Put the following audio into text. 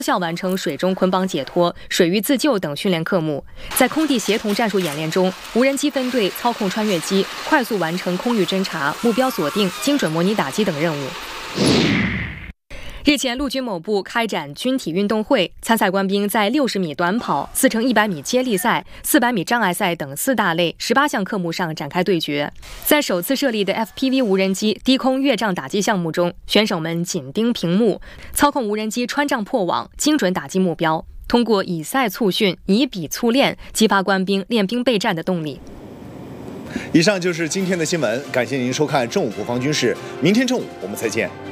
效完成水中捆绑解脱、水域自救等训练科目。在空地协同战术演练中，无人机分队操控穿越机，快速完成空域侦察、目标锁定、精准模拟打击等任务。日前，陆军某部开展军体运动会，参赛官兵在60米短跑、4×100米接力赛、400米障碍赛等4大类18项科目上展开对决。在首次设立的 FPV 无人机低空越障打击项目中，选手们紧盯屏幕，操控无人机穿障破网，精准打击目标。通过以赛促训、以比促练，激发官兵练兵备战的动力。 以上就是今天的新闻，感谢您收看正午国防军事，明天正午我们再见。